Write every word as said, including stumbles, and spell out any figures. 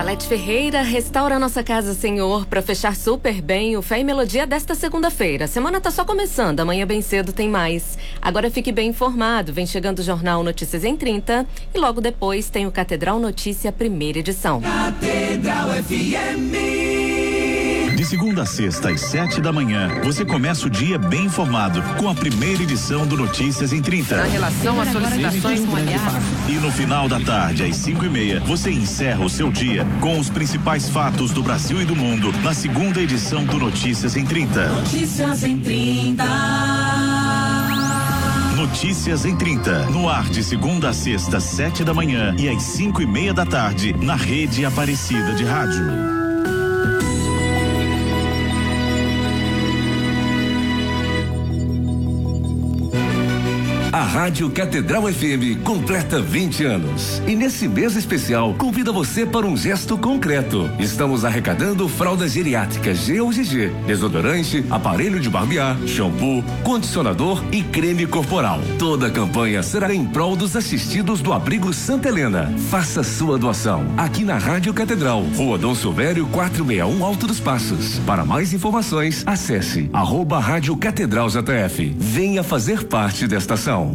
Salete Ferreira restaura nossa casa, Senhor, para fechar super bem o Fé e Melodia desta segunda-feira. A semana tá só começando, amanhã bem cedo tem mais. Agora fique bem informado, vem chegando o Jornal Notícias em trinta e logo depois tem o Catedral Notícia, primeira edição. Catedral F M. De segunda a sexta, às sete da manhã, você começa o dia bem informado com a primeira edição do Notícias em trinta. Na relação às solicitações com aliados. E no final da tarde, às cinco e meia, você encerra o seu dia com os principais fatos do Brasil e do mundo na segunda edição do Notícias em trinta. Notícias em trinta. Notícias em trinta, no ar de segunda a sexta, sete da manhã e às cinco e meia da tarde, na Rede Aparecida de Rádio. A Rádio Catedral F M completa vinte anos. E nesse mês especial, convida você para um gesto concreto. Estamos arrecadando fraldas geriátricas G ou G G, desodorante, aparelho de barbear, shampoo, condicionador e creme corporal. Toda a campanha será em prol dos assistidos do Abrigo Santa Helena. Faça sua doação aqui na Rádio Catedral, Rua Dom Silvério quatrocentos e sessenta e um, Alto dos Passos. Para mais informações, acesse arroba Rádio Catedral J F. Venha fazer parte desta ação.